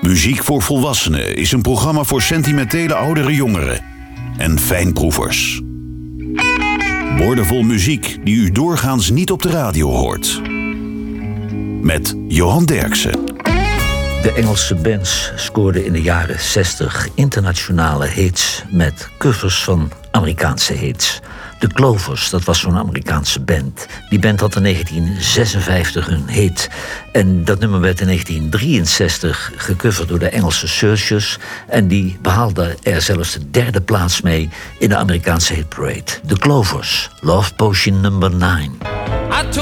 Muziek voor Volwassenen is een programma voor sentimentele oudere jongeren en fijnproevers. Woordenvol muziek die u doorgaans niet op de radio hoort. Met Johan Derksen. De Engelse bands scoorden in de jaren 60 internationale hits met covers van Amerikaanse hits. De Clovers, dat was zo'n Amerikaanse band. Die band had in 1956 een hit. En dat nummer werd in 1963 gecoverd door de Engelse Searchers. En die behaalden er zelfs de 3e plaats mee in de Amerikaanse hitparade. De Clovers, Love Potion number 9.